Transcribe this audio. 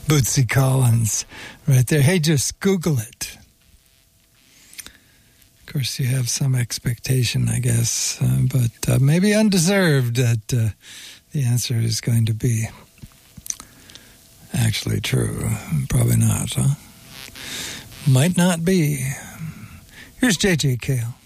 Bootsy Collins right there. Hey, just Google it. Of course, you have some expectation, I guess, but maybe undeserved that the answer is going to be actually true. Probably not, huh? Might not be. Here's J.J. Cale.